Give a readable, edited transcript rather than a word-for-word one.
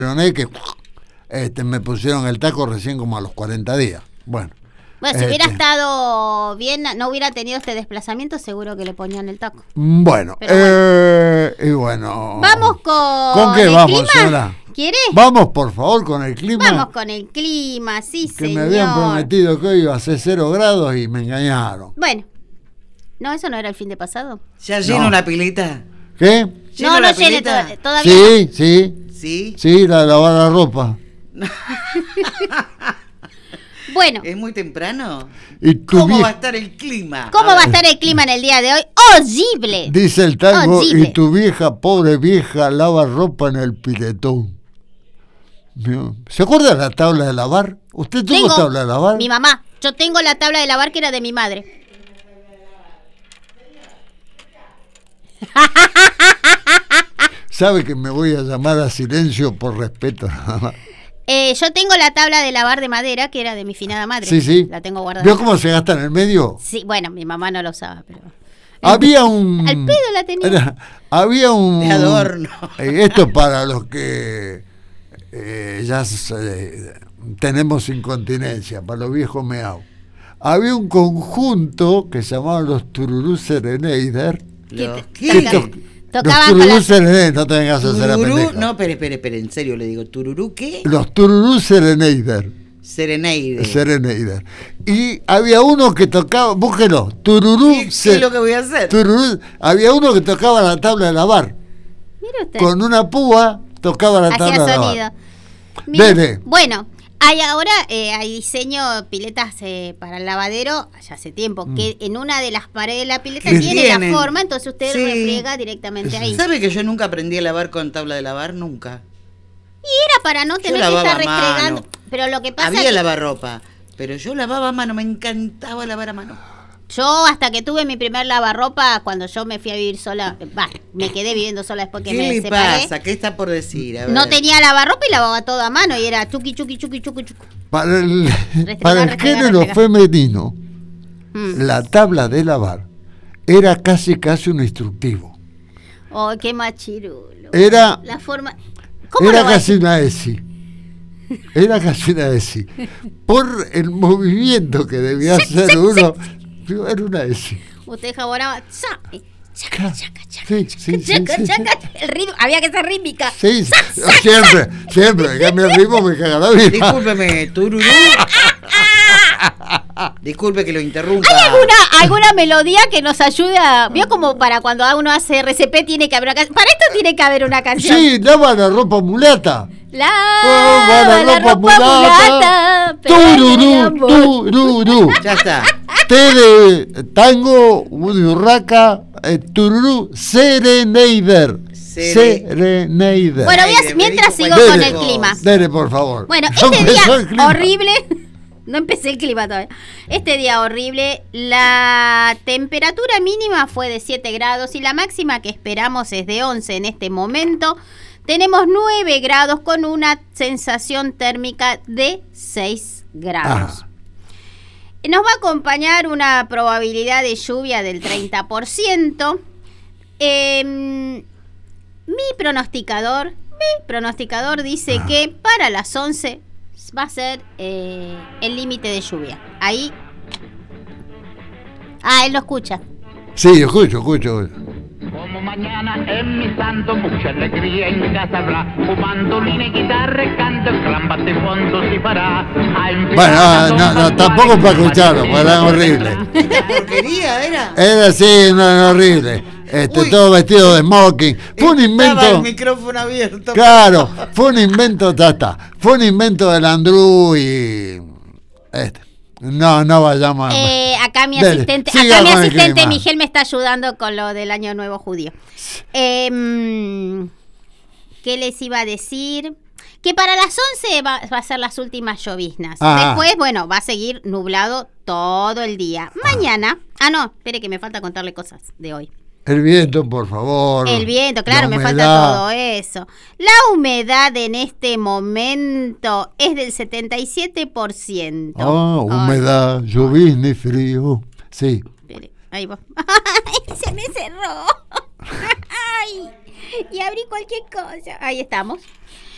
que me pusieron el taco recién como a los 40 días. Bueno, si hubiera estado bien, no hubiera tenido este desplazamiento, seguro que le ponían el taco. Bueno, y bueno. Vamos ¿Con qué el vamos, clima? señora? ¿Quiere? Vamos, por favor, con el clima. Vamos con el clima, sí, que señor. me habían prometido que hoy iba a ser 0 grados y me engañaron. Bueno, no, eso no era el fin de pasado. ¿Ya lleno la pileta? ¿Qué? No llene todavía. Sí, la de lavar la ropa. Bueno. ¿Es muy temprano? ¿Cómo va a estar el clima? ¿Cómo va a estar el clima en el día de hoy? ¡Horrible! Dice el tango, y tu vieja, pobre vieja, lava ropa en el piletón. ¿Se acuerda de la tabla de lavar? ¿Usted tuvo tabla de lavar? Mi mamá. Yo tengo la tabla de lavar que era de mi madre. ¿Sabe que me voy a llamar a silencio por respeto nada más? Yo tengo la tabla de lavar de madera que era de mi finada madre. Sí. La tengo guardada. ¿Vio cómo se gasta en el medio? Sí, bueno, mi mamá no lo usaba, pero... Había un... Al pedo la tenía. Había un... De adorno. Esto para los que ya tenemos incontinencia, para los viejos meados. Había un conjunto que se llamaban los Tururú Sereneider. Tocaban los Tururú Sereneider, no te vengas a hacer la pendeja. No, espere, en serio le digo, ¿Tururú qué? Los Tururú Sereneider. Sereneider. Y había uno que tocaba, búsquelo, Tururú. ¿Qué es lo que voy a hacer? Tururú, había uno que tocaba la tabla de lavar. Mire usted. Con una púa tocaba la tabla de lavar. Mire, bueno, hay diseño piletas para el lavadero, ya hace tiempo, que en una de las paredes de la pileta tiene la forma, entonces usted refriega directamente ahí. ¿Sabe que yo nunca aprendí a lavar con tabla de lavar? Nunca. Y era para no tener que estar restregando. Pero lo que pasa había lavarropa, pero yo lavaba a mano, me encantaba lavar a mano. Yo hasta que tuve mi primer lavarropa, cuando yo me fui a vivir sola, me quedé viviendo sola después que me separé. ¿Qué le pasa? ¿Qué está por decir? A ver. No tenía lavarropa y lavaba todo a mano y era chuqui. Para el género femenino, la tabla de lavar era casi un instructivo. Oh, qué machirulo. Era la forma. Era casi una ESI. Por el movimiento que debía hacer uno, era una ESI. Usted jabonaba. Chaca. El ritmo, había que ser rítmica. Sí, siempre. Cambia el ritmo, me caga la vida. Discúlpeme, Tururú. Disculpe que lo interrumpa. ¿Hay alguna melodía que nos ayude a... ¿Vio como para cuando uno hace RCP tiene que haber una canción? Para esto tiene que haber una canción. Sí, lava la ropa mulata. Lava la ropa mulata. Tururú. Ya está. T de tango, U de urraca, Tururú Sereneider. Bueno, mientras sigo con el clima. Dele, por favor. Bueno, este día horrible... No empecé el clima todavía. Este día horrible, la temperatura mínima fue de 7 grados y la máxima que esperamos es de 11 en este momento. Tenemos 9 grados con una sensación térmica de 6 grados. Nos va a acompañar una probabilidad de lluvia del 30%. Mi pronosticador dice que para las 11 va a ser el límite de lluvia. Ahí. Él lo escucha. Sí, escucho. Como mañana en mi santo, mucha alegría en mi casa habrá. Mandolina y guitarra, canto, gran batefondo si fará. Bueno, no, tampoco para escucharlo, porque era horrible. ¿Esta porquería era? Era así, horrible. Todo vestido de smoking. Fue un invento. Estaba el micrófono abierto. Claro, fue un invento, Fue un invento del Andrew y. No vayamos a. Acá mi asistente Miguel me está ayudando con lo del Año Nuevo Judío. ¿Qué les iba a decir? Que para las 11 va a ser las últimas lloviznas. Después, va a seguir nublado todo el día. Mañana. Espere que me falta contarle cosas de hoy. El viento, por favor. El viento, claro, me falta todo eso. La humedad en este momento es del 77%. Humedad, llovizna y frío. Sí. Espere, ahí va. Se me cerró. Ay, y abrí cualquier cosa. Ahí estamos.